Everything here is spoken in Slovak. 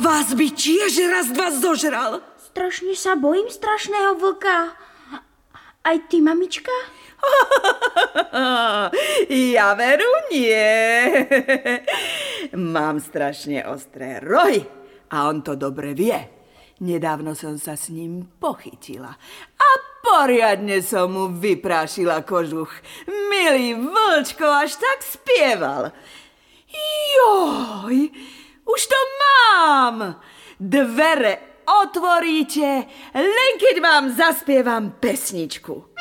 Vás by tiež raz dva zožral. Strašne sa bojím strašného vlka. Aj ty, mamička? Ja veru nie. Mám strašne ostré rohy a on to dobre vie. Nedávno som sa s ním pochytila a poriadne som mu vyprášila kožuch. Milý vlčko až tak spieval. Joj, už to mám. Dvere otvoríte, len keď vám zaspievam pesničku.